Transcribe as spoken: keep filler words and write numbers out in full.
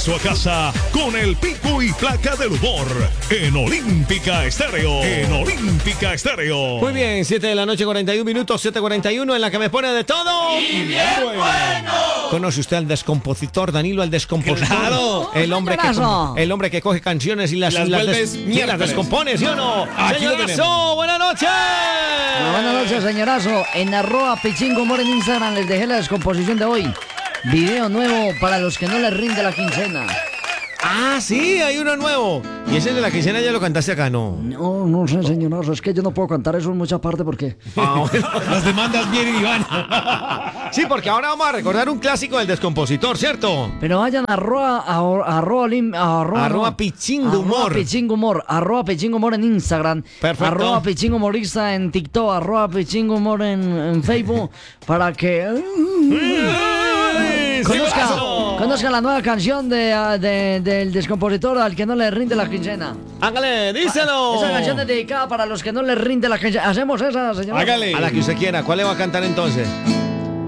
regreso a casa con el pico y placa del humor en Olímpica Estéreo. En Olímpica Estéreo. Muy bien, siete de la noche, cuarenta y un minutos, siete cuarenta y uno, en la que me pone de todo. ¡Y bien bueno! ¿Conoce usted al descompositor, Danilo, al descompositor? ¡Claro! El hombre, que, el hombre que coge canciones y las, las, y las, vuelves des, y las descompone, ¿sí o no? Aquí ¡Señorazo, buenas noches! Bueno, buenas noches, señorazo. En arroba Pichingo Humor en Instagram les dejé la descomposición de hoy. Video nuevo para los que no les rinde la quincena. Ah, sí, hay uno nuevo. Y ese de la quincena ya lo cantaste acá, ¿no? No, no sé, señorazo. Es que yo no puedo cantar eso en mucha parte porque... Ah, bueno. Las demandas vienen y van. Sí, porque ahora vamos a recordar un clásico del descompositor, ¿cierto? Pero vayan a arroba, a, arroba, lim- a, arroba, Arroba no, Pichingo Humor. Arroba Pichingo Humor. Arroba Pichingo Humor en Instagram. Perfecto. Arroba Pichingo Humorista en TikTok. Arroba Pichingo Humor en, en Facebook. Para que... Conozca, conozca la nueva canción de, uh, de- del descompositor al que no le rinde la quincena. Hágale, díselo. Esa canción es dedicada para los que no les rinde la quincena. ¿Hacemos esa, señor? Hágale. A la que usted quiera. ¿Cuál le va a cantar entonces?